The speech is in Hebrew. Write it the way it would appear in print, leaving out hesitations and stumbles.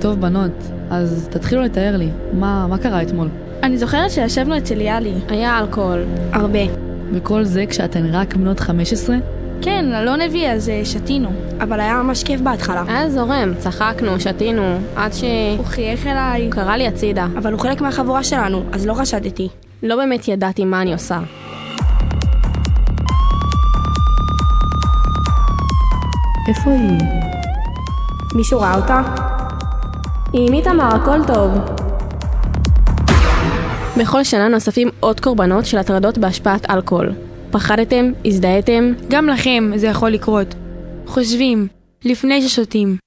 טוב בנות, אז תתחילו לתאר לי, מה קרה אתמול? אני זוכרת שישבנו אצל יאלי. היה אלכוהול. הרבה. וכל זה כשאתן רק בנות 15? כן, לא נביא, אז שתינו. אבל היה ממש כיף בהתחלה. היה זורם, צחקנו, שתינו, עד הוא חייך אליי. הוא קרא לי הצידה. אבל הוא חלק מהחבורה שלנו, אז לא חשדתי. לא באמת ידעתי מה אני עושה. איפה היא? מישהו ראה אותה? היא עם איתמר, הכל טוב. בכל שנה נוספים עוד קורבנות של הטרדות בהשפעת אלכוהול. פחדתם? הזדהיתם? גם לכם זה יכול לקרות. חושבים, לפני ששותים.